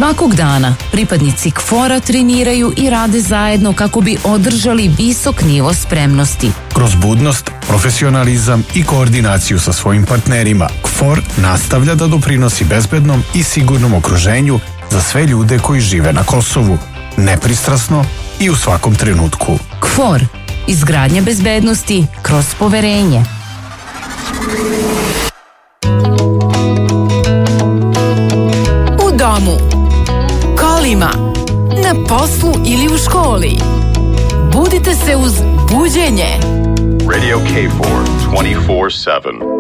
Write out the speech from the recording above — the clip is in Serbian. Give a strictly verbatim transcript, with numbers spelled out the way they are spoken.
Svakog dana pripadnici K F O R-a treniraju i rade zajedno kako bi održali visok nivo spremnosti. Kroz budnost, profesionalizam i koordinaciju sa svojim partnerima, K F O R nastavlja da doprinosi bezbednom i sigurnom okruženju za sve ljude koji žive na Kosovu, nepristrasno i u svakom trenutku. K F O R. Izgradnja bezbednosti kroz poverenje. U domu, kolima, na poslu ili u školi. Budite se uz buđenje. Radio K F O R twenty-four seven.